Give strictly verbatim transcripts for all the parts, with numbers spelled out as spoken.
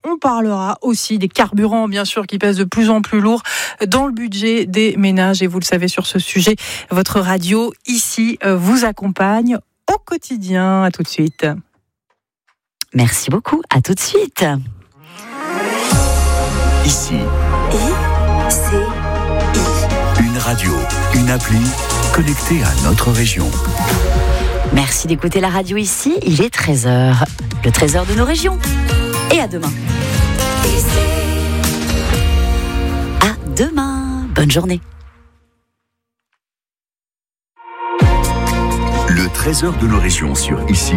On parlera aussi des carburants, bien sûr, qui pèsent de plus en plus lourd dans le budget des ménages. Et vous le savez, sur ce sujet, votre radio ici vous accompagne au quotidien. À tout de suite. Merci beaucoup. À tout de suite. Ici. I, C, I. Une radio, une appli connectée à notre région. Merci d'écouter la radio ici. Il est treize heures. Le treize heures de nos régions. Et à demain. À demain. Bonne journée. Le treize heures de nos régions sur Ici.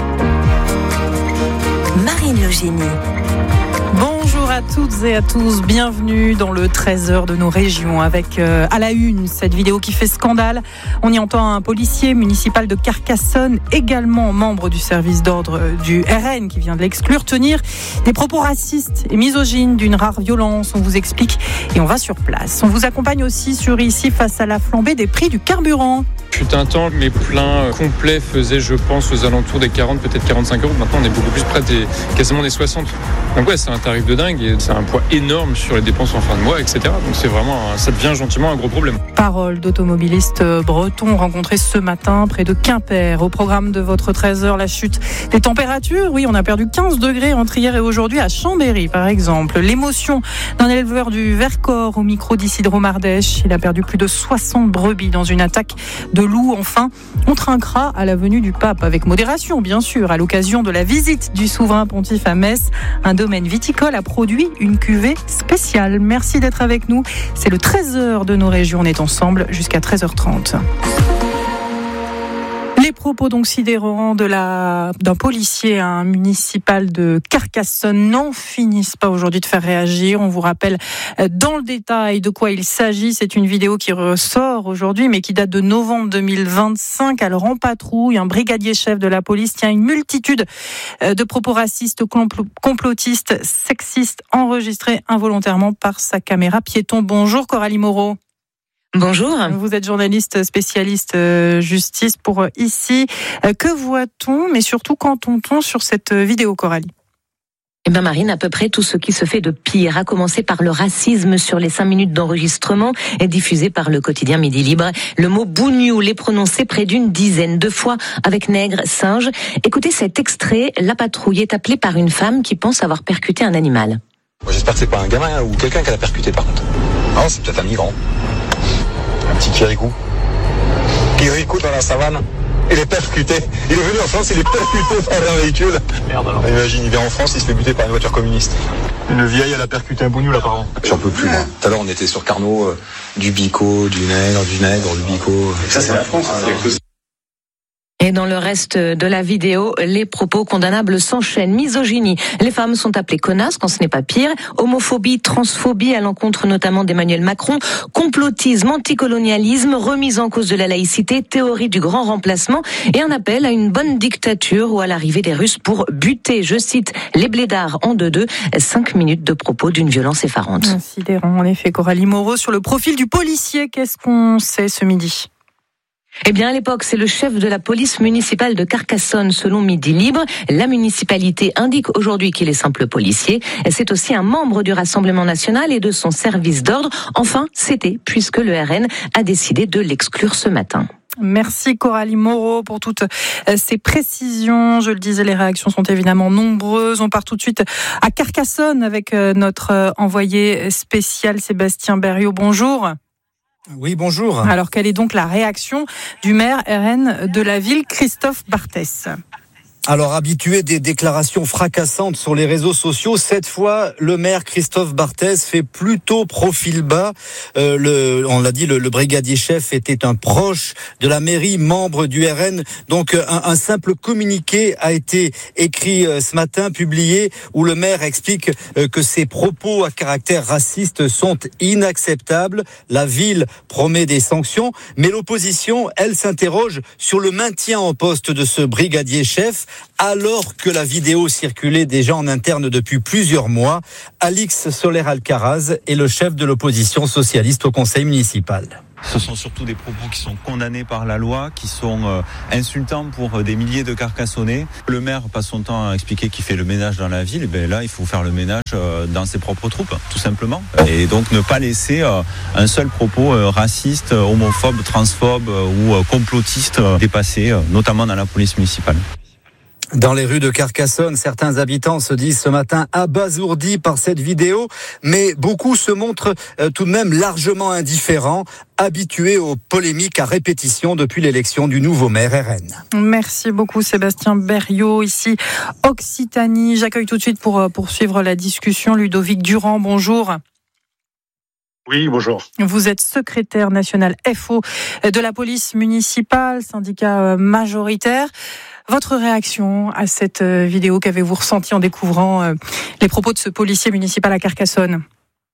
Marine Logénie. Bonjour à toutes et à tous, bienvenue dans le treize heures de nos régions avec euh, à la une cette vidéo qui fait scandale. On y entend un policier municipal de Carcassonne, également membre du service d'ordre du R N qui vient de l'exclure, tenir des propos racistes et misogynes d'une rare violence. On vous explique et on va sur place. On vous accompagne aussi sur Ici face à la flambée des prix du carburant. Fut un temps, mes pleins complets faisaient, je pense, aux alentours des quarante, peut-être quarante-cinq euros. Maintenant, on est beaucoup plus près des quasiment des soixante. Donc ouais, c'est un tarif de dingue et c'est un poids énorme sur les dépenses en fin de mois, et cetera. Donc c'est vraiment, ça devient gentiment un gros problème. Parole d'automobilistes bretons rencontrés ce matin près de Quimper. Au programme de votre treize heures, la chute des températures. Oui, on a perdu quinze degrés entre hier et aujourd'hui à Chambéry, par exemple. L'émotion d'un éleveur du Vercors au micro d'Isidro Mardèche. Il a perdu plus de soixante brebis dans une attaque de loups. Enfin, on trinquera à la venue du pape, avec modération, bien sûr, à l'occasion de la visite du souverain pontife à Metz. Un domaine viticole a produit une cuvée spéciale. Merci d'être avec nous. C'est le treize heures de nos régions. On est ensemble jusqu'à treize heures trente. Les propos donc sidérants de la, d'un policier, un municipal de Carcassonne, n'en finissent pas aujourd'hui de faire réagir. On vous rappelle dans le détail de quoi il s'agit. C'est une vidéo qui ressort aujourd'hui, mais qui date de novembre deux mille vingt-cinq. Alors en patrouille, un brigadier chef de la police tient une multitude de propos racistes, complotistes, sexistes, enregistrés involontairement par sa caméra piéton. Bonjour Coralie Moreau. Bonjour. Vous êtes journaliste spécialiste justice pour Ici. Que voit-on, mais surtout qu'entend-on sur cette vidéo, Coralie ? Eh bien Marine, à peu près tout ce qui se fait de pire, à commencer par le racisme sur les cinq minutes d'enregistrement est diffusé par le quotidien Midi Libre. Le mot bougnoul est prononcé près d'une dizaine de fois avec nègre, singe. Écoutez cet extrait, la patrouille est appelée par une femme qui pense avoir percuté un animal. J'espère que c'est pas un gamin ou quelqu'un qui l'a percuté par contre. Non, c'est peut-être un migrant. Un petit Kirikou. Kirikou dans la savane. Il est percuté. Il est venu en France, il est percuté par un véhicule. Merde alors. Imagine, il vient en France, il se fait buter par une voiture communiste. Une vieille, elle a percuté un bougnoul apparemment. J'en peux plus, moi. Tout à l'heure, on était sur Carnot, euh, du bico, du nègre, du nègre, du bico. Ça, c'est la France. Hein. Et dans le reste de la vidéo, les propos condamnables s'enchaînent. Misogynie, les femmes sont appelées connasses quand ce n'est pas pire. Homophobie, transphobie à l'encontre notamment d'Emmanuel Macron. Complotisme, anticolonialisme, remise en cause de la laïcité, théorie du grand remplacement et un appel à une bonne dictature ou à l'arrivée des Russes pour buter, je cite, les blédards en deux-deux. Cinq minutes de propos d'une violence effarante. Sidérant, en effet, Coralie Moreau. Sur le profil du policier, qu'est-ce qu'on sait ce midi ? Eh bien, à l'époque, c'est le chef de la police municipale de Carcassonne, selon Midi Libre. La municipalité indique aujourd'hui qu'il est simple policier. C'est aussi un membre du Rassemblement national et de son service d'ordre. Enfin, c'était puisque le R N a décidé de l'exclure ce matin. Merci Coralie Moreau pour toutes ces précisions. Je le disais, les réactions sont évidemment nombreuses. On part tout de suite à Carcassonne avec notre envoyé spécial Sébastien Berriot. Bonjour. Oui, bonjour. Alors, quelle est donc la réaction du maire R N de la ville, Christophe Barthès ? Alors, habitué des déclarations fracassantes sur les réseaux sociaux, cette fois, le maire Christophe Barthès fait plutôt profil bas. Euh, le, on l'a dit, le, le brigadier chef était un proche de la mairie, membre du R N. Donc, un, un simple communiqué a été écrit euh, ce matin, publié, où le maire explique euh, que ses propos à caractère raciste sont inacceptables. La ville promet des sanctions, mais l'opposition, elle, s'interroge sur le maintien en poste de ce brigadier chef, alors que la vidéo circulait déjà en interne depuis plusieurs mois. Alix Soler-Alcaraz est le chef de l'opposition socialiste au conseil municipal. Ce sont surtout des propos qui sont condamnés par la loi, qui sont euh, insultants pour des milliers de Carcassonnais. Le maire passe son temps à expliquer qu'il fait le ménage dans la ville. Et bien là, il faut faire le ménage euh, dans ses propres troupes, tout simplement. Et donc ne pas laisser euh, un seul propos euh, raciste, homophobe, transphobe euh, ou euh, complotiste euh, dépasser, euh, notamment dans la police municipale. Dans les rues de Carcassonne, certains habitants se disent ce matin abasourdis par cette vidéo, mais beaucoup se montrent euh, tout de même largement indifférents, habitués aux polémiques à répétition depuis l'élection du nouveau maire R N. Merci beaucoup Sébastien Berriot, ici Occitanie. J'accueille tout de suite pour poursuivre la discussion Ludovic Durand, bonjour. Oui, bonjour. Vous êtes secrétaire national F O de la police municipale, syndicat majoritaire. Votre réaction à cette vidéo, qu'avez-vous ressenti en découvrant les propos de ce policier municipal à Carcassonne ?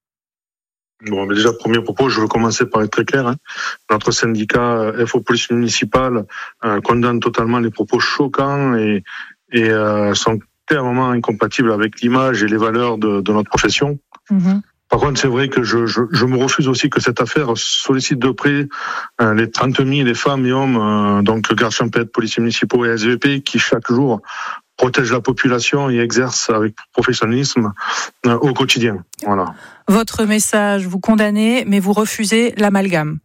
Bon, mais déjà, premier propos, je veux commencer par être très clair. Hein. Notre syndicat F O Police Municipale euh, condamne totalement les propos choquants et, et euh, sont clairement incompatibles avec l'image et les valeurs de, de notre profession. Mmh. Par contre, c'est vrai que je, je, je me refuse aussi que cette affaire sollicite de près euh, les trente mille les femmes et hommes, euh, donc gardes champêtres, policiers municipaux et S V P, qui chaque jour protègent la population et exercent avec professionnalisme euh, au quotidien. Voilà. Votre message, vous condamnez, mais vous refusez l'amalgame.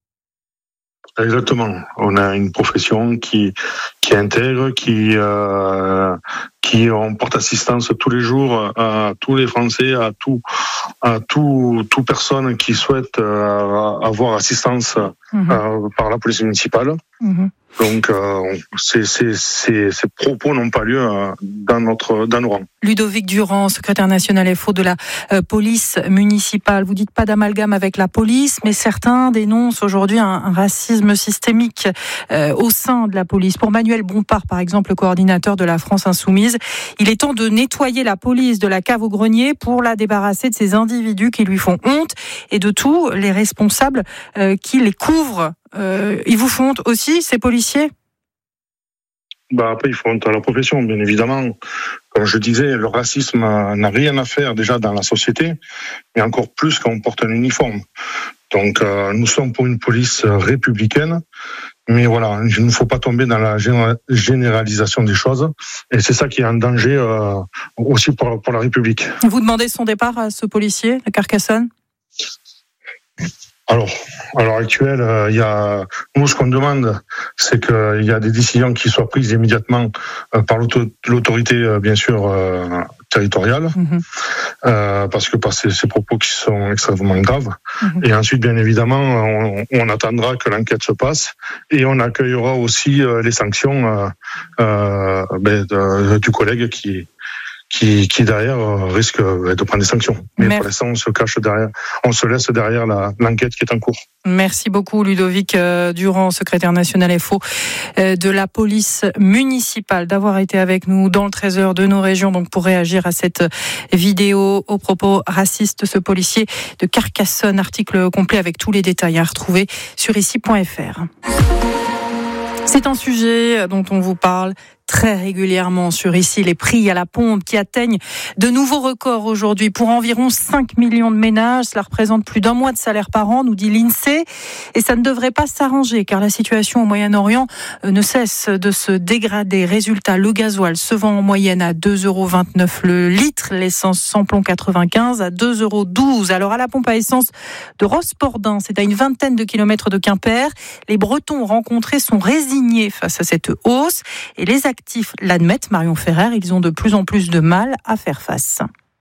Exactement. On a une profession qui qui intègre, qui euh, qui on porte assistance tous les jours à tous les Français, à tout à tout toute personne qui souhaite euh, avoir assistance mmh. euh, par la police municipale. Mmh. Donc, euh, ces, ces, ces, ces propos n'ont pas lieu euh, dans notre dans nos rangs. Ludovic Durand, secrétaire national F O de la euh, police municipale. Vous dites pas d'amalgame avec la police, mais certains dénoncent aujourd'hui un, un racisme systémique euh, au sein de la police. Pour Manuel Bompard, par exemple, le coordinateur de la France Insoumise, il est temps de nettoyer la police de la cave au grenier pour la débarrasser de ces individus qui lui font honte et de tous les responsables euh, qui les couvrent. Euh, ils vous font honte aussi, ces policiers ? Bah après, ils font honte à la profession, bien évidemment. Comme je disais, le racisme n'a rien à faire déjà dans la société, mais encore plus quand on porte un uniforme. Donc, euh, nous sommes pour une police républicaine, mais voilà, il ne faut pas tomber dans la généralisation des choses, et c'est ça qui est en danger euh, aussi pour, pour la République. Vous demandez son départ à ce policier à Carcassonne ? Alors, à l'heure actuelle, euh, il y a nous ce qu'on demande, c'est qu'il y a des décisions qui soient prises immédiatement euh, par l'auto- l'autorité, euh, bien sûr, euh, territoriale, mmh. euh, parce que par ces, ces propos qui sont extrêmement graves. Mmh. Et ensuite, bien évidemment, on, on attendra que l'enquête se passe et on accueillera aussi euh, les sanctions euh, euh, ben, de, du collègue qui Qui, qui derrière risque de prendre des sanctions. Mais Merci. Pour l'instant, on se cache derrière, on se laisse derrière la, l'enquête qui est en cours. Merci beaucoup Ludovic Durand, secrétaire national F O de la police municipale, d'avoir été avec nous dans le treize heures de nos régions, donc pour réagir à cette vidéo aux propos racistes de ce policier de Carcassonne. Article complet avec tous les détails à retrouver sur ici point f r. C'est un sujet dont on vous parle très régulièrement sur ici, les prix à la pompe qui atteignent de nouveaux records aujourd'hui pour environ cinq millions de ménages. Cela représente plus d'un mois de salaire par an, nous dit l'INSEE. Et ça ne devrait pas s'arranger car la situation au Moyen-Orient ne cesse de se dégrader. Résultat, le gasoil se vend en moyenne à deux euros vingt-neuf le litre, l'essence samplon quatre-vingt-quinze à deux euros douze. Alors à la pompe à essence de Rospordin, c'est à une vingtaine de kilomètres de Quimper, les Bretons rencontrés sont résignés face à cette hausse et les actifs l'admettent, Marion Ferrer, ils ont de plus en plus de mal à faire face.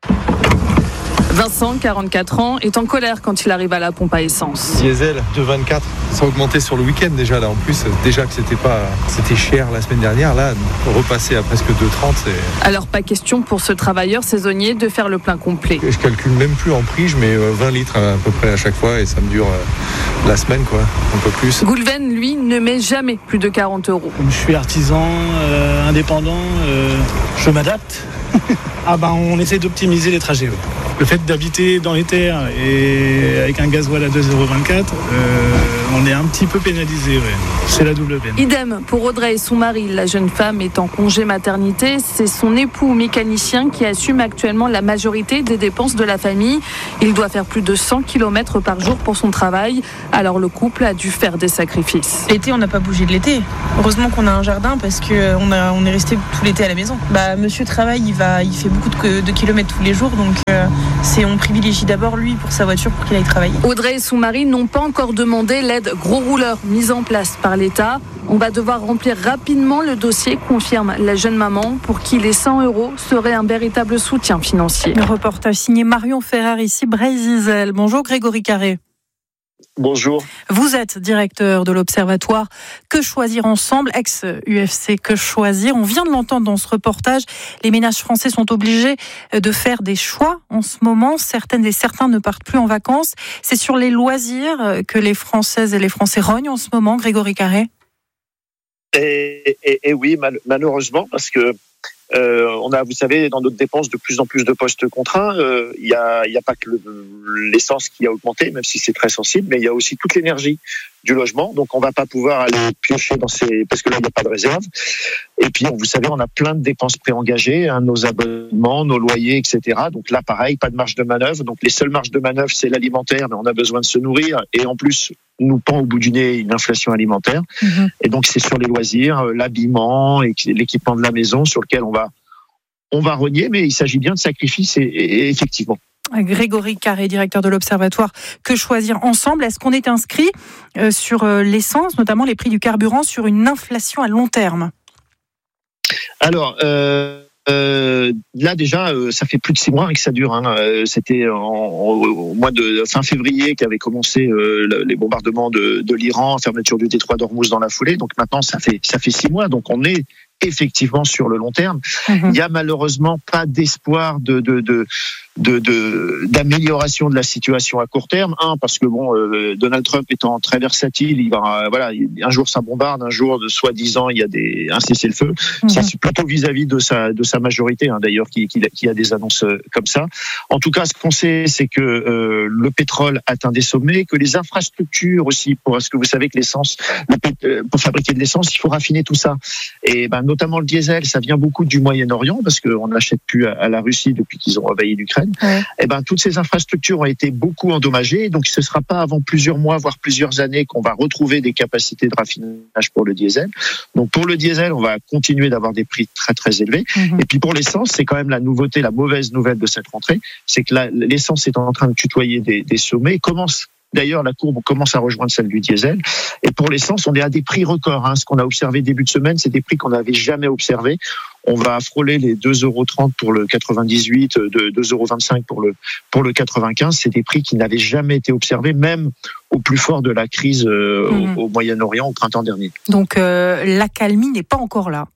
Vincent, quarante-quatre ans, est en colère quand il arrive à la pompe à essence. Diesel deux virgule vingt-quatre, ça a augmenté sur le week-end déjà là. En plus, déjà que c'était pas, c'était cher la semaine dernière, là, repasser à presque deux virgule trente, c'est... Alors pas question pour ce travailleur saisonnier de faire le plein complet. Je calcule même plus en prix, je mets vingt litres à peu près à chaque fois et ça me dure la semaine, quoi, un peu plus. Goulven, lui, ne met jamais plus de quarante euros. Comme je suis artisan, euh, indépendant, euh, je m'adapte. Ah ben on essaie d'optimiser les trajets. Oui. Le fait d'habiter dans les terres et avec un gasoil à deux euros vingt-quatre, euh, on est un petit peu pénalisé. Ouais. C'est la double peine. Idem pour Audrey et son mari. La jeune femme est en congé maternité. C'est son époux mécanicien qui assume actuellement la majorité des dépenses de la famille. Il doit faire plus de cent kilomètres par jour pour son travail. Alors le couple a dû faire des sacrifices. L'été, on n'a pas bougé de l'été. Heureusement qu'on a un jardin parce qu'on a, on est resté tout l'été à la maison. Bah, monsieur travaille, il, va, il fait beaucoup de, de kilomètres tous les jours. Donc euh, c'est, on privilégie d'abord lui pour sa voiture pour qu'il aille travailler. Audrey et son mari n'ont pas encore demandé l'aide gros rouleur mise en place par l'État. On va devoir remplir rapidement le dossier, confirme la jeune maman, pour qui les cent euros seraient un véritable soutien financier. Le reportage signé Marion Ferrer, ici Brésil. Bonjour Grégory Carré. Bonjour. Vous êtes directeur de l'Observatoire Que choisir ensemble, ex-U F C Que choisir. On vient de l'entendre dans ce reportage. Les ménages français sont obligés de faire des choix en ce moment. Certaines et certains ne partent plus en vacances. C'est sur les loisirs que les Françaises et les Français rognent en ce moment, Grégory Carré. Et, et, et oui, mal, malheureusement, parce que Euh, on a, vous savez, dans notre dépense de plus en plus de postes contraints. Il euh, y a, il y a pas que le, l'essence qui a augmenté, même si c'est très sensible, mais il y a aussi toute l'énergie du logement. Donc, on va pas pouvoir aller piocher dans ces, parce que là, il n'y a pas de réserve. Et puis, vous savez, on a plein de dépenses préengagées, hein, nos abonnements, nos loyers, et cetera. Donc là, pareil, pas de marge de manœuvre. Donc, les seules marges de manœuvre, c'est l'alimentaire, mais on a besoin de se nourrir. Et en plus, nous pend au bout du nez une inflation alimentaire. Mmh. Et donc, c'est sur les loisirs, l'habillement et l'équipement de la maison sur lequel on va, on va rogner, mais il s'agit bien de sacrifices et, et, et effectivement. Grégory Carré, directeur de l'Observatoire Que choisir ensemble. Est-ce qu'on est inscrit euh, sur euh, l'essence, notamment les prix du carburant, sur une inflation à long terme ? Alors, euh, euh, là déjà, euh, ça fait plus de six mois que ça dure. Hein. Euh, c'était en, en, au mois de fin février qu'avaient commencé euh, les bombardements de, de l'Iran, fermeture du détroit d'Ormuz dans la foulée. Donc maintenant, ça fait ça fait six mois. Donc on est effectivement sur le long terme. Mmh. Il y a malheureusement pas d'espoir de de de De, de, d'amélioration de la situation à court terme. Un, parce que bon, euh, Donald Trump étant très versatile, il va, euh, voilà, un jour ça bombarde, un jour, de soi-disant, il y a des, un cessez-le-feu. Mm-hmm. Ça, c'est plutôt vis-à-vis de sa, de sa majorité, hein, d'ailleurs, qui, qui, qui a des annonces comme ça. En tout cas, ce qu'on sait, c'est que euh, le pétrole atteint des sommets, que les infrastructures aussi, parce que vous savez que l'essence, le pét- pour fabriquer de l'essence, il faut raffiner tout ça. Et ben, notamment le diesel, ça vient beaucoup du Moyen-Orient, parce qu'on n'achète plus à, à la Russie depuis qu'ils ont envahi l'Ukraine. Ouais. Et ben, toutes ces infrastructures ont été beaucoup endommagées, donc ce ne sera pas avant plusieurs mois, voire plusieurs années, qu'on va retrouver des capacités de raffinage pour le diesel. Donc pour le diesel, on va continuer d'avoir des prix très très élevés. Mmh. Et puis pour l'essence, c'est quand même la nouveauté, la mauvaise nouvelle de cette rentrée, c'est que la, l'essence est en train de tutoyer des, des sommets, commence. D'ailleurs, la courbe commence à rejoindre celle du diesel. Et pour l'essence, on est à des prix records. Hein. Ce qu'on a observé début de semaine, c'est des prix qu'on n'avait jamais observés. On va frôler les deux euros trente pour le quatre-vingt-dix-huit, deux euros vingt-cinq pour le, pour le quatre-vingt-quinze. C'est des prix qui n'avaient jamais été observés, même au plus fort de la crise euh, mmh. au, au Moyen-Orient au printemps dernier. Donc, euh, l'accalmie n'est pas encore là.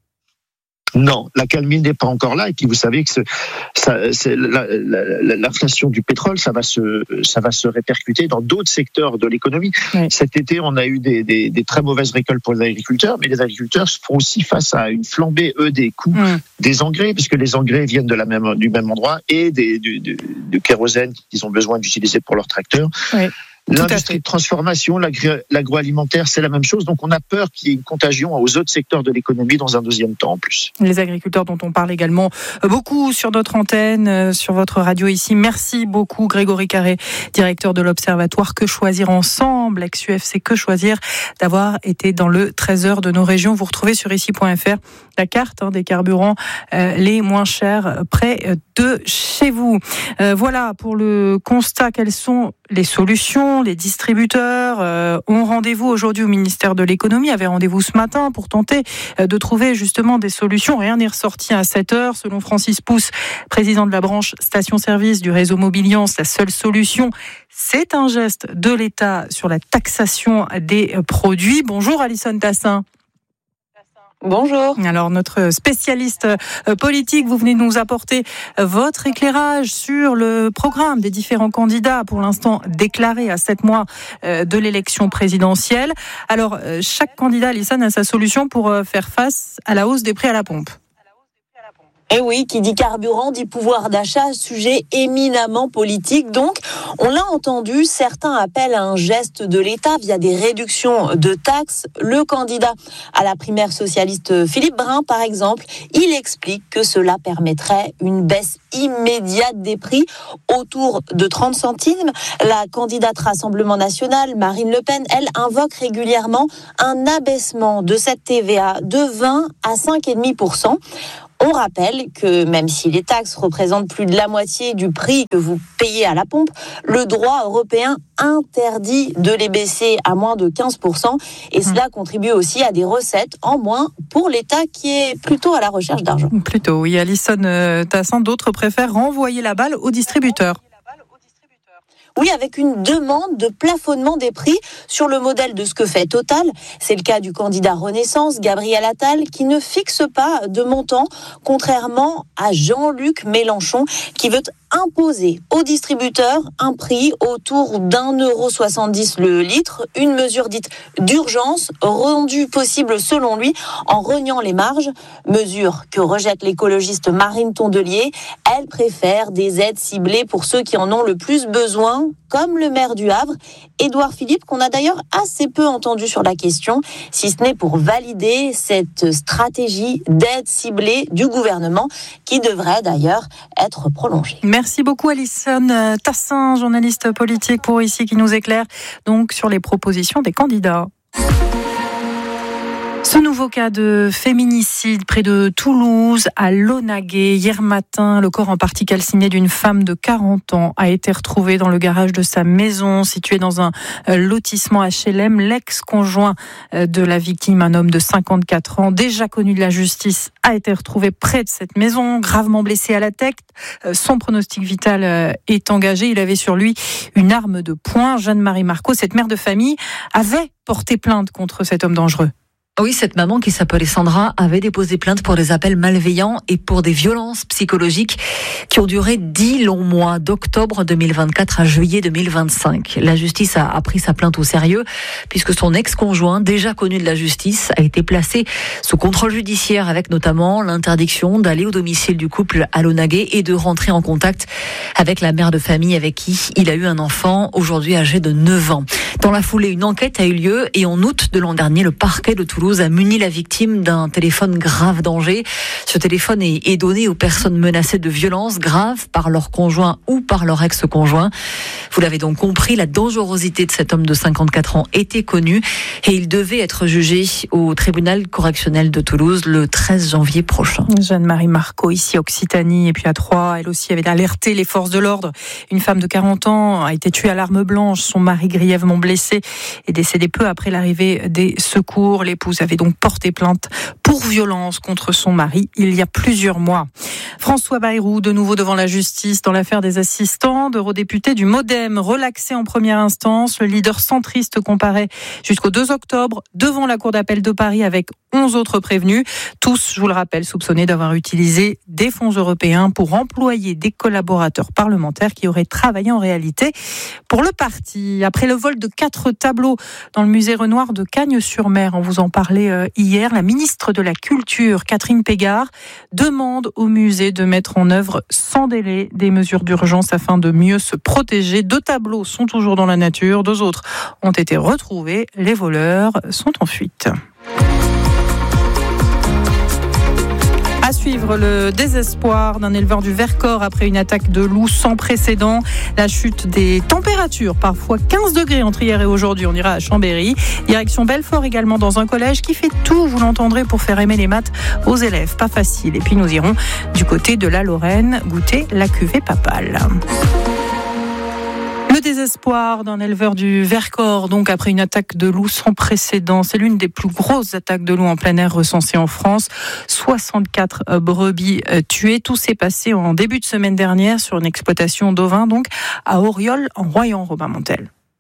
Non, l'accalmie n'est pas encore là. Et puis vous savez que ce, ça, c'est la, la, l'inflation du pétrole, ça va se, ça va se répercuter dans d'autres secteurs de l'économie. Oui. Cet été, on a eu des, des, des très mauvaises récoltes pour les agriculteurs, mais les agriculteurs font aussi face à une flambée eux des coûts mmh. des engrais, puisque les engrais viennent de la même, du même endroit et des, du, du, du kérosène qu'ils ont besoin d'utiliser pour leurs tracteurs. Oui. L'industrie de transformation, l'agri- l'agroalimentaire, c'est la même chose. Donc, on a peur qu'il y ait une contagion aux autres secteurs de l'économie dans un deuxième temps en plus. Les agriculteurs dont on parle également beaucoup sur notre antenne, sur votre radio ici. Merci beaucoup, Grégory Carré, directeur de l'Observatoire Que choisir ensemble, ex-U F C Que choisir, d'avoir été dans le treize heures de nos régions. Vous retrouvez sur ici point f r la carte hein, des carburants euh, les moins chers près de chez vous. Euh, voilà pour le constat. Quelles sont les solutions? Les distributeurs euh, ont rendez-vous aujourd'hui au ministère de l'économie, avaient rendez-vous ce matin pour tenter euh, de trouver justement des solutions. Rien n'est ressorti à sept heures. Selon Francis Pousse, président de la branche station-service du réseau Mobiliance, la seule solution, c'est un geste de l'État sur la taxation des produits. Bonjour Alison Tassin. Bonjour. Alors, notre spécialiste politique, vous venez nous apporter votre éclairage sur le programme des différents candidats, pour l'instant déclarés à sept mois de l'élection présidentielle. Alors, chaque candidat, Alison, a sa solution pour faire face à la hausse des prix à la pompe. Et oui, qui dit carburant dit pouvoir d'achat, sujet éminemment politique. Donc, on l'a entendu, certains appellent à un geste de l'État via des réductions de taxes. Le candidat à la primaire socialiste Philippe Brun, par exemple, il explique que cela permettrait une baisse immédiate des prix autour de trente centimes. La candidate Rassemblement National, Marine Le Pen, elle invoque régulièrement un abaissement de cette T V A de vingt à cinq virgule cinq pour cent. On rappelle que même si les taxes représentent plus de la moitié du prix que vous payez à la pompe, le droit européen interdit de les baisser à moins de quinze pour cent et cela contribue aussi à des recettes en moins pour l'État qui est plutôt à la recherche d'argent. Plutôt, oui. Alison Tassin, d'autres préfèrent renvoyer la balle aux distributeurs. Oui, avec une demande de plafonnement des prix sur le modèle de ce que fait Total. C'est le cas du candidat Renaissance, Gabriel Attal, qui ne fixe pas de montant, contrairement à Jean-Luc Mélenchon, qui veut imposer aux distributeurs un prix autour d'un euro soixante-dix le litre, une mesure dite d'urgence, rendue possible selon lui en reniant les marges, mesure que rejette l'écologiste Marine Tondelier. Elle préfère des aides ciblées pour ceux qui en ont le plus besoin, comme le maire du Havre, Édouard Philippe, qu'on a d'ailleurs assez peu entendu sur la question, si ce n'est pour valider cette stratégie d'aide ciblée du gouvernement, qui devrait d'ailleurs être prolongée. Merci beaucoup Alison Tassin, journaliste politique pour Ici, qui nous éclaire donc sur les propositions des candidats. Ce nouveau cas de féminicide près de Toulouse, à Launaguet. Hier matin, le corps en partie calciné d'une femme de quarante ans a été retrouvé dans le garage de sa maison, situé dans un lotissement H L M. L'ex-conjoint de la victime, un homme de cinquante-quatre ans, déjà connu de la justice, a été retrouvé près de cette maison, gravement blessé à la tête. Son pronostic vital est engagé. Il avait sur lui une arme de poing. Jeanne-Marie Marco, cette mère de famille, avait porté plainte contre cet homme dangereux. Oui, cette maman qui s'appelait Sandra avait déposé plainte pour des appels malveillants et pour des violences psychologiques qui ont duré dix longs mois, d'octobre deux mille vingt-quatre à juillet deux mille vingt-cinq. La justice a, a pris sa plainte au sérieux puisque son ex-conjoint, déjà connu de la justice, a été placé sous contrôle judiciaire avec notamment l'interdiction d'aller au domicile du couple à Launaguet et de rentrer en contact avec la mère de famille avec qui il a eu un enfant, aujourd'hui âgé de neuf ans. Dans la foulée, une enquête a eu lieu et en août de l'an dernier, le parquet de Toulouse a muni la victime d'un téléphone grave danger. Ce téléphone est, est donné aux personnes menacées de violences graves par leur conjoint ou par leur ex-conjoint. Vous l'avez donc compris, la dangerosité de cet homme de cinquante-quatre ans était connue et il devait être jugé au tribunal correctionnel de Toulouse le treize janvier prochain. Jeanne-Marie Marco, ici Occitanie, et puis à Troyes, elle aussi avait alerté les forces de l'ordre. Une femme de quarante ans a été tuée à l'arme blanche, son mari grièvement blessé est décédé peu après l'arrivée des secours. L'épouse avait donc porté plainte pour violence contre son mari il y a plusieurs mois. François Bayrou, de nouveau devant la justice dans l'affaire des assistants d'eurodéputés du Modem. Relaxé en première instance, le leader centriste comparaît jusqu'au deux octobre devant la Cour d'appel de Paris avec onze autres prévenus. Tous, je vous le rappelle, soupçonnés d'avoir utilisé des fonds européens pour employer des collaborateurs parlementaires qui auraient travaillé en réalité pour le parti. Après le vol de quatre tableaux dans le musée Renoir de Cagnes-sur-Mer, on vous en parlait hier, la ministre de la Culture, Catherine Pégard, demande au musée de mettre en œuvre sans délai des mesures d'urgence afin de mieux se protéger. Deux tableaux sont toujours dans la nature, deux autres ont été retrouvés. Les voleurs sont en fuite. À suivre, le désespoir d'un éleveur du Vercors après une attaque de loups sans précédent. La chute des températures, parfois quinze degrés entre hier et aujourd'hui. On ira à Chambéry. Direction Belfort également, dans un collège qui fait tout, vous l'entendrez, pour faire aimer les maths aux élèves. Pas facile. Et puis nous irons du côté de la Lorraine goûter la cuvée papale. Le désespoir d'un éleveur du Vercors, donc après une attaque de loups sans précédent. C'est l'une des plus grosses attaques de loups en plein air recensées en France. soixante-quatre brebis tuées. Tout s'est passé en début de semaine dernière sur une exploitation d'ovins, donc à Auriol, en Royan, Robin Montel.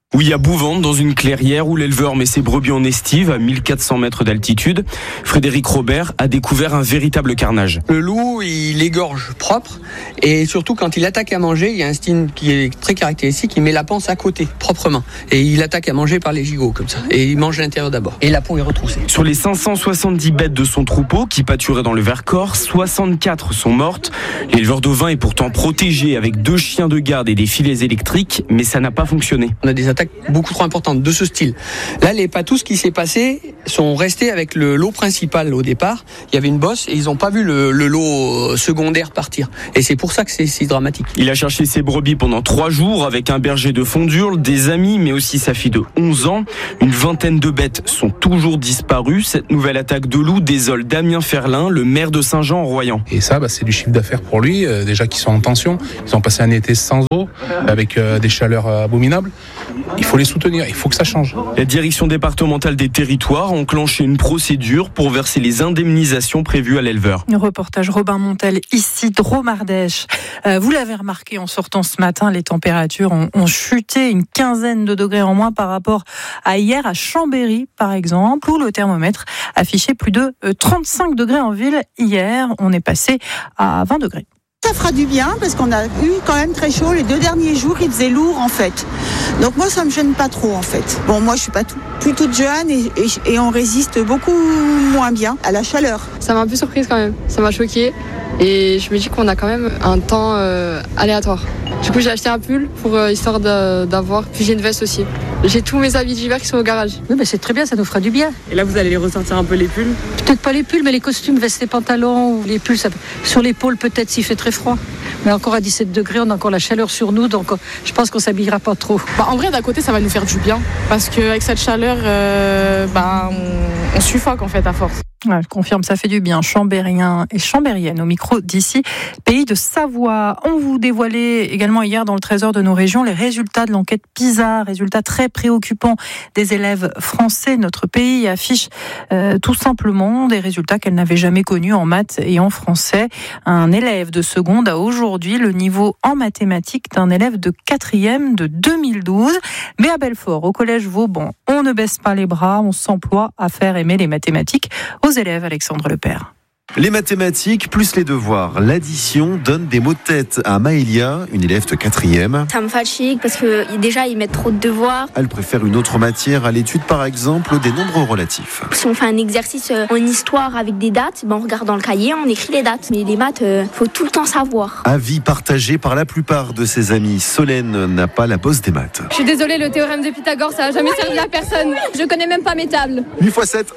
Oui, à Bouvante, dans une clairière où l'éleveur met ses brebis en estive à mille quatre cents mètres d'altitude, Frédéric Robert a découvert un véritable carnage. Le loup, il égorge propre et surtout quand il attaque à manger, il y a un style qui est très caractéristique, il met la panse à côté, proprement. Et il attaque à manger par les gigots comme ça. Et il mange l'intérieur d'abord. Et la peau est retroussée. Sur les cinq cent soixante-dix bêtes de son troupeau qui pâturaient dans le Vercors, soixante-quatre sont mortes. L'éleveur d'ovins est pourtant protégé avec deux chiens de garde et des filets électriques, mais ça n'a pas fonctionné. On a des attaques beaucoup trop importantes de ce style. Là, les patous, ce qui s'est passé, sont restés avec le lot principal au départ. Il y avait une bosse et ils n'ont pas vu le, le lot secondaire partir. Et c'est pour ça que c'est si dramatique. Il a cherché ses brebis pendant trois jours avec un berger de Fondurle, des amis, mais aussi sa fille de onze ans. Une vingtaine de bêtes sont toujours disparues. Cette nouvelle attaque de loup désole Damien Ferlin, le maire de Saint-Jean-en-Royan. Et ça, bah, c'est du chiffre d'affaires pour lui. Euh, déjà qu'ils sont en tension, ils ont passé un été sans eau, avec euh, des chaleurs euh, abominables. Il faut les soutenir, il faut que ça change. La direction départementale des territoires a enclenché une procédure pour verser les indemnisations prévues à l'éleveur. Reportage Robin Montel, ici Dromardèche. Euh, vous l'avez remarqué en sortant ce matin, les températures ont, ont chuté une quinzaine de degrés en moins par rapport à hier à Chambéry, par exemple, où le thermomètre affichait plus de trente-cinq degrés en ville. Hier, on est passé à vingt degrés. Ça fera du bien parce qu'on a eu quand même très chaud. Les deux derniers jours, il faisait lourd en fait. Donc moi, ça me gêne pas trop en fait. Bon, moi, je suis pas tout, plus toute jeune et, et, et on résiste beaucoup moins bien à la chaleur. Ça m'a un peu surprise quand même. Ça m'a choquée et je me dis qu'on a quand même un temps euh, aléatoire. Du coup, j'ai acheté un pull pour euh, histoire de, d'avoir. Puis j'ai une veste aussi. J'ai tous mes habits d'hiver qui sont au garage. Oui, mais c'est très bien, ça nous fera du bien. Et là, vous allez les ressortir un peu les pulls? Peut-être pas les pulls, mais les costumes, vestes et pantalons ou les pulls, ça... sur l'épaule peut-être s'il fait très froid. Mais encore à dix-sept degrés, on a encore la chaleur sur nous, donc je pense qu'on s'habillera pas trop. Bah, en vrai, d'un côté, ça va nous faire du bien, parce qu'avec cette chaleur, euh, bah, on, on suffoque en fait à force. Ouais, je confirme, ça fait du bien. Chambérien et chambérienne au micro d'ici, pays de Savoie. On vous dévoilait également hier dans le Trésor de nos régions les résultats de l'enquête PISA, résultats très préoccupants des élèves français. Notre pays affiche euh, tout simplement des résultats qu'elle n'avait jamais connus en maths et en français. Un élève de seconde a aujourd'hui le niveau en mathématiques d'un élève de quatrième de deux mille douze. Mais à Belfort, au collège Vauban, on ne baisse pas les bras, on s'emploie à faire aimer les mathématiques aux élèves. Alexandre Lepère. Les mathématiques plus les devoirs. L'addition donne des mots de tête à Maëlia, une élève de quatrième. Ça me fatigue parce que déjà ils mettent trop de devoirs. Elle préfère une autre matière à l'étude, par exemple des nombres relatifs. Si on fait un exercice en histoire avec des dates, ben on regarde dans le cahier, on écrit les dates. Mais les maths, euh, faut tout le temps savoir. Avis partagé par la plupart de ses amis. Solène n'a pas la bosse des maths. Je suis désolée, le théorème de Pythagore, ça n'a jamais servi à personne. Je connais même pas mes tables. huit fois sept.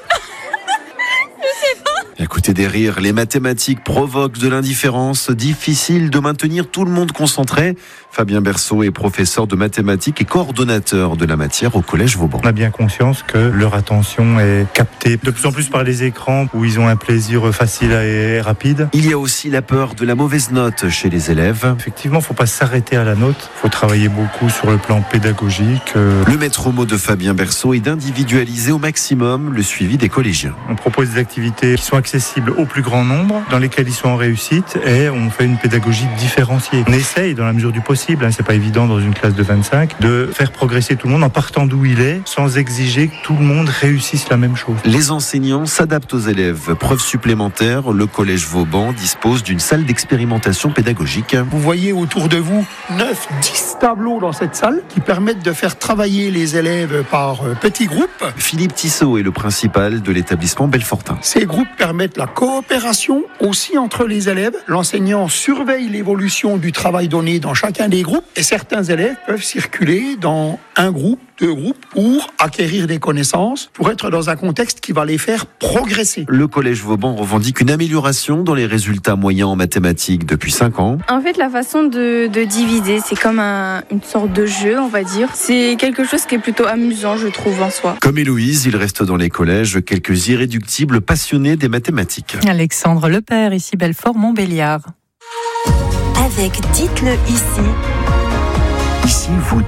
À côté des rires, les mathématiques provoquent de l'indifférence. Difficile de maintenir tout le monde concentré. Fabien Berceau est professeur de mathématiques et coordonnateur de la matière au collège Vauban. On a bien conscience que leur attention est captée de plus en plus par les écrans où ils ont un plaisir facile et rapide. Il y a aussi la peur de la mauvaise note chez les élèves. Effectivement, il ne faut pas s'arrêter à la note. Il faut travailler beaucoup sur le plan pédagogique. Le maître mot de Fabien Berceau est d'individualiser au maximum le suivi des collégiens. On propose des activités qui sont accessibles au plus grand nombre, dans lesquelles ils sont en réussite, et on fait une pédagogie différenciée. On essaye, dans la mesure du possible, hein, c'est pas évident dans une classe de vingt-cinq, de faire progresser tout le monde en partant d'où il est, sans exiger que tout le monde réussisse la même chose. Les enseignants s'adaptent aux élèves. Preuve supplémentaire, le collège Vauban dispose d'une salle d'expérimentation pédagogique. Vous voyez autour de vous neuf dix tableaux dans cette salle qui permettent de faire travailler les élèves par petits groupes. Philippe Tissot est le principal de l'établissement Belfortin. Ces groupes permettent la coopération aussi entre les élèves. L'enseignant surveille l'évolution du travail donné dans chacun des groupes et certains élèves peuvent circuler dans un groupe, deux groupes pour acquérir des connaissances, pour être dans un contexte qui va les faire progresser. Le collège Vauban revendique une amélioration dans les résultats moyens en mathématiques depuis cinq ans. En fait, la façon de, de diviser, c'est comme un, une sorte de jeu, on va dire. C'est quelque chose qui est plutôt amusant, je trouve, en soi. Comme Héloïse, il reste dans les collèges quelques irréductibles passionnés des mathématiques. Alexandre Lepère, ici Belfort, Montbéliard. Avec Dites-le ici. Ici, vous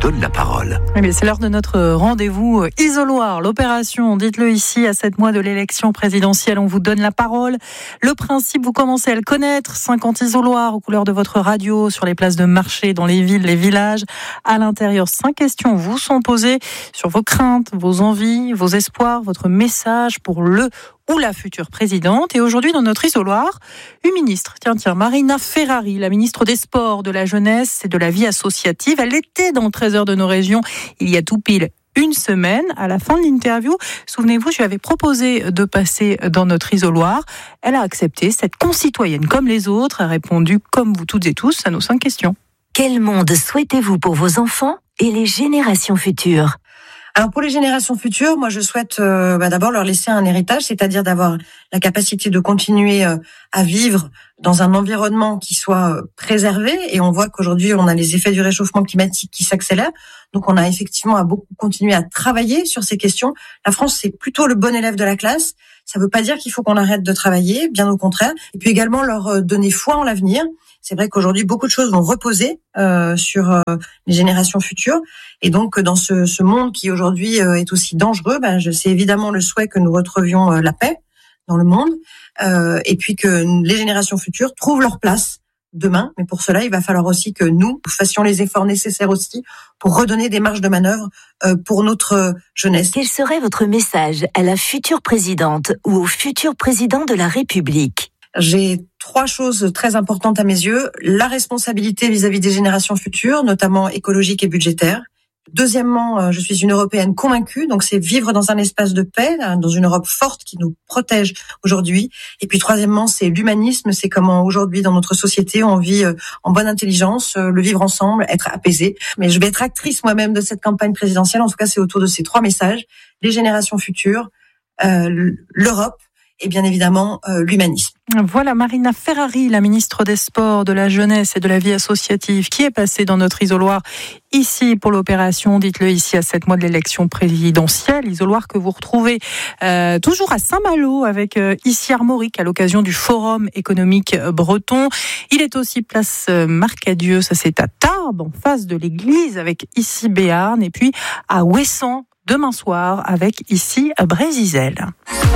donne la parole. Eh bien, c'est l'heure de notre rendez-vous isoloir. L'opération, dites-le ici, à sept mois de l'élection présidentielle, on vous donne la parole. Le principe, vous commencez à le connaître. cinquante isoloirs aux couleurs de votre radio, sur les places de marché, dans les villes, les villages. À l'intérieur, cinq questions vous sont posées sur vos craintes, vos envies, vos espoirs, votre message pour le ou la future présidente. Et aujourd'hui, dans notre isoloir, une ministre, tiens, tiens, Marina Ferrari, la ministre des Sports, de la Jeunesse et de la Vie associative. Elle était dans le treize heures de nos régions il y a tout pile une semaine. À la fin de l'interview, souvenez-vous, je lui avais proposé de passer dans notre isoloir. Elle a accepté. Cette concitoyenne, comme les autres, a répondu, comme vous toutes et tous, à nos cinq questions. Quel monde souhaitez-vous pour vos enfants et les générations futures ? Alors pour les générations futures, moi je souhaite euh, bah, d'abord leur laisser un héritage, c'est-à-dire d'avoir la capacité de continuer euh, à vivre dans un environnement qui soit euh, préservé. Et on voit qu'aujourd'hui on a les effets du réchauffement climatique qui s'accélèrent, donc on a effectivement à beaucoup continuer à travailler sur ces questions. La France, c'est plutôt le bon élève de la classe. Ça ne veut pas dire qu'il faut qu'on arrête de travailler, bien au contraire. Et puis également leur donner foi en l'avenir. C'est vrai qu'aujourd'hui, beaucoup de choses vont reposer euh, sur euh, les générations futures. Et donc, dans ce, ce monde qui aujourd'hui euh, est aussi dangereux, ben, je, c'est évidemment le souhait que nous retrouvions euh, la paix dans le monde. Euh, et puis que les générations futures trouvent leur place demain. Mais pour cela, il va falloir aussi que nous fassions les efforts nécessaires aussi pour redonner des marges de manœuvre euh, pour notre jeunesse. Quel serait votre message à la future présidente ou au futur président de la République ? J'ai trois choses très importantes à mes yeux. La responsabilité vis-à-vis des générations futures, notamment écologique et budgétaire. Deuxièmement, je suis une Européenne convaincue, donc c'est vivre dans un espace de paix, dans une Europe forte qui nous protège aujourd'hui. Et puis troisièmement, c'est l'humanisme, c'est comment aujourd'hui dans notre société on vit en bonne intelligence, le vivre ensemble, être apaisé. Mais je vais être actrice moi-même de cette campagne présidentielle, en tout cas c'est autour de ces trois messages, les générations futures, euh, l'Europe, et bien évidemment euh, l'humanisme. Voilà Marina Ferrari, la ministre des Sports, de la Jeunesse et de la Vie associative, qui est passée dans notre isoloir ici pour l'opération, dites-le ici, à sept mois de l'élection présidentielle. Isoloir que vous retrouvez euh, toujours à Saint-Malo avec euh, ici Armorique à l'occasion du Forum économique breton. Il est aussi place euh, Marcadieu, ça c'est à Tarbes, en face de l'église avec ici Béarn, et puis à Ouessant demain soir avec ici Brézizel.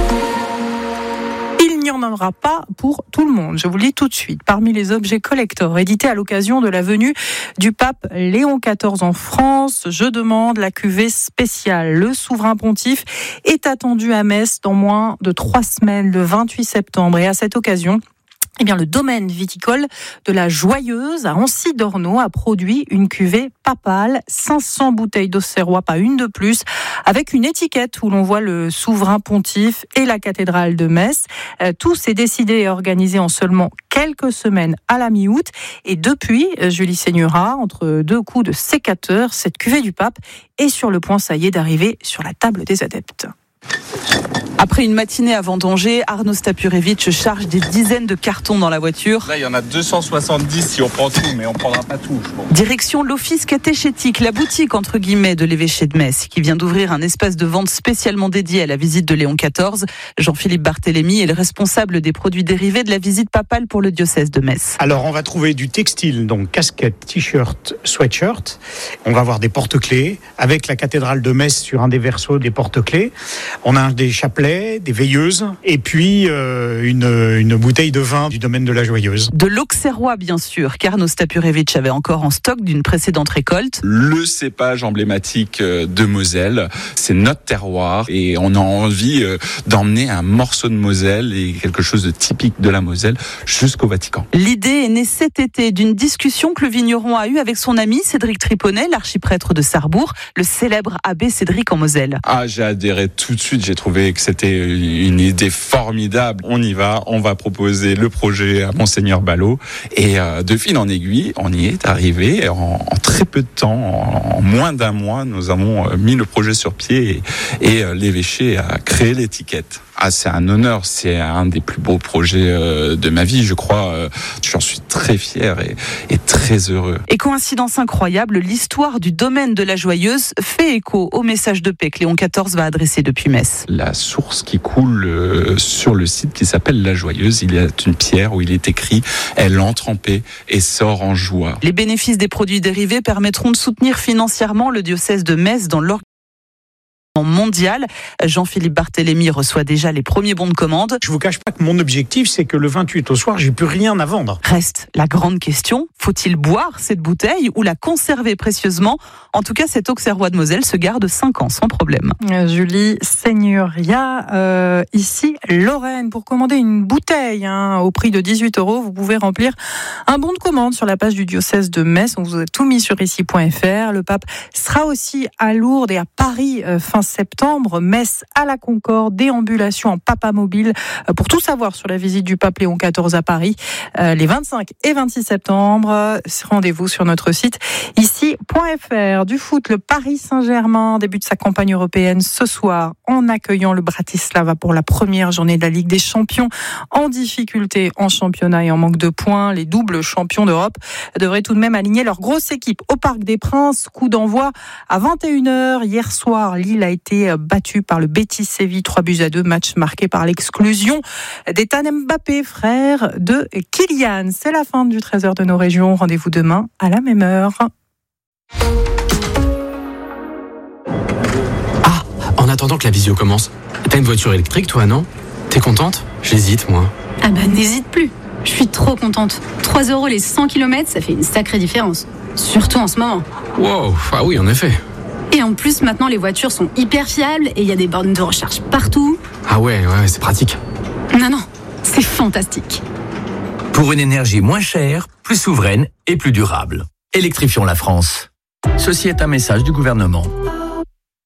Il n'y en aura pas pour tout le monde, je vous le dis tout de suite. Parmi les objets collector édités à l'occasion de la venue du pape Léon quatorze en France, je demande la cuvée spéciale. Le souverain pontife est attendu à Metz dans moins de trois semaines, le vingt-huit septembre. Et à cette occasion, eh bien, le domaine viticole de la Joyeuse à Ancy-d'Ornaud a produit une cuvée papale, cinq cents bouteilles d'Auxerrois, pas une de plus, avec une étiquette où l'on voit le souverain pontife et la cathédrale de Metz. Euh, tout s'est décidé et organisé en seulement quelques semaines à la mi-août. Et depuis, Julie Seigneura, entre deux coups de sécateur, cette cuvée du pape est sur le point, ça y est, d'arriver sur la table des adeptes. Après une matinée à vendanger, Arnaud Stapurevitch charge des dizaines de cartons dans la voiture. Là, il y en a deux cent soixante-dix si on prend tout, mais on ne prendra pas tout, je pense. Direction l'office catéchétique, la boutique entre guillemets de l'évêché de Metz, qui vient d'ouvrir un espace de vente spécialement dédié à la visite de Léon quatorze. Jean-Philippe Barthélémy est le responsable des produits dérivés de la visite papale pour le diocèse de Metz. Alors, on va trouver du textile, donc casquette, t-shirt, sweatshirt. On va avoir des porte-clés, avec la cathédrale de Metz sur un des versos des porte-clés. On a des chapelets, des veilleuses, et puis euh, une, une bouteille de vin du domaine de la Joyeuse. De l'Auxerrois, bien sûr, qu'Arnaud Stapurevitch avait encore en stock d'une précédente récolte. Le cépage emblématique de Moselle, c'est notre terroir, et on a envie d'emmener un morceau de Moselle et quelque chose de typique de la Moselle jusqu'au Vatican. L'idée est née cet été d'une discussion que le vigneron a eue avec son ami Cédric Triponnet, l'archiprêtre de Sarrebourg, le célèbre abbé Cédric en Moselle. Ah, j'ai adhéré tout de suite, j'ai trouvé que c'était une idée formidable. On y va, on va proposer le projet à Monseigneur Ballot, et euh, de fil en aiguille, on y est arrivé en, en très peu de temps, en, en moins d'un mois, nous avons mis le projet sur pied, et, et euh, l'évêché a créé l'étiquette. Ah, c'est un honneur, c'est un des plus beaux projets euh, de ma vie, je crois. Euh, j'en suis très fier et, et très heureux. Et coïncidence incroyable, l'histoire du domaine de la Joyeuse fait écho au message de paix que Léon quatorze va adresser depuis Metz. La source qui coule euh, sur le site qui s'appelle La Joyeuse, il y a une pierre où il est écrit « Elle entre en paix et sort en joie ». Les bénéfices des produits dérivés permettront de soutenir financièrement le diocèse de Metz dans l'organisation mondial. Jean-Philippe Barthélémy reçoit déjà les premiers bons de commande. Je vous cache pas que mon objectif, c'est que le vingt-huit au soir, j'ai plus rien à vendre. Reste la grande question, faut-il boire cette bouteille ou la conserver précieusement? En tout cas, cet Auxerrois de Moselle se garde cinq ans sans problème. Julie Seigneuriat, euh, ici Lorraine, pour commander une bouteille hein, au prix de dix-huit euros, vous pouvez remplir un bon de commande sur la page du diocèse de Metz. On vous a tout mis sur ici point f r. Le pape sera aussi à Lourdes et à Paris euh, fin septembre, Metz à la Concorde, déambulation en papa mobile. Pour tout savoir sur la visite du pape Léon quatorze à Paris, euh, les vingt-cinq et vingt-six septembre, rendez-vous sur notre site ici point f r. Du foot, le Paris Saint-Germain débute sa campagne européenne ce soir en accueillant le Bratislava pour la première journée de la Ligue des Champions. En difficulté en championnat et en manque de points, les doubles champions d'Europe devraient tout de même aligner leur grosse équipe au Parc des Princes. Coup d'envoi à vingt et une heures. Hier soir, Lille a été battu par le Betis Séville, trois buts à deux, match marqué par l'exclusion d'Ethan Mbappé, frère de Kylian. C'est la fin du treize heures de nos régions. Rendez-vous demain à la même heure. Ah, en attendant que la visio commence, t'as une voiture électrique toi, non? T'es contente? J'hésite, moi. Ah bah n'hésite plus, je suis trop contente. trois euros les cent kilomètres, ça fait une sacrée différence. Surtout en ce moment. Wow, ah oui, en effet. Et en plus, maintenant, les voitures sont hyper fiables et il y a des bornes de recharge partout. Ah ouais, ouais, c'est pratique. Non, non, c'est fantastique. Pour une énergie moins chère, plus souveraine et plus durable. Électrifions la France. Ceci est un message du gouvernement.